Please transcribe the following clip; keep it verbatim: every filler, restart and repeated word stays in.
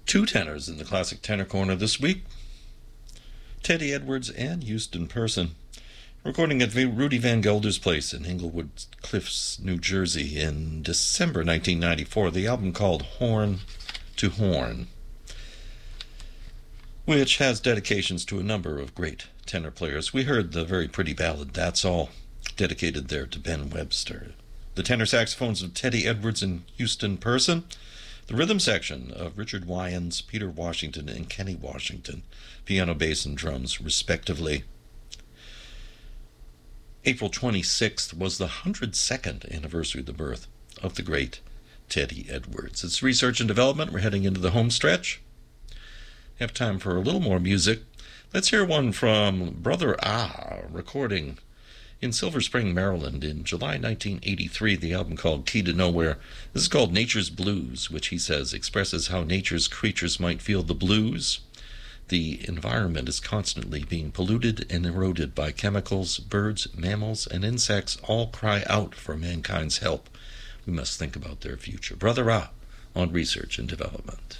Two tenors in the Classic Tenor Corner this week. Teddy Edwards and Houston Person, recording at Rudy Van Gelder's place in Englewood Cliffs, New Jersey in December nineteen ninety-four. The album called Horn to Horn, which has dedications to a number of great tenor players. We heard the very pretty ballad, That's All, dedicated there to Ben Webster. The tenor saxophones of Teddy Edwards and Houston Person. The rhythm section of Richard Wyans, Peter Washington, and Kenny Washington, piano, bass, and drums, respectively. April twenty-sixth was the one hundred second anniversary of the birth of the great Teddy Edwards. It's research and development. We're heading into the home stretch. Have time for a little more music. Let's hear one from Brother Ah, recording in Silver Spring, Maryland in July nineteen eighty-three, the album called Key to Nowhere. This is called Nature's Blues, which he says expresses how nature's creatures might feel the blues. The environment is constantly being polluted and eroded by chemicals. Birds, mammals, and insects all cry out for mankind's help. We must think about their future. Brother Ah on research and development.